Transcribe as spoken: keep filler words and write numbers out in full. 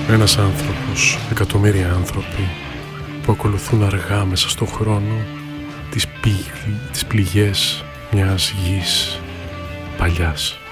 Ένας άνθρωπος, εκατομμύρια άνθρωποι που ακολουθούν αργά μέσα στον χρόνο τις, πι... τις πληγές μιας γης παλιάς.